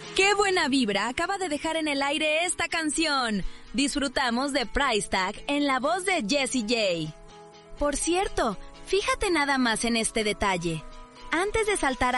¡Qué buena vibra acaba de dejar en el aire esta canción! Disfrutamos de Price Tag en la voz de Jessie J. Por cierto, fíjate nada más en este detalle. Antes de saltar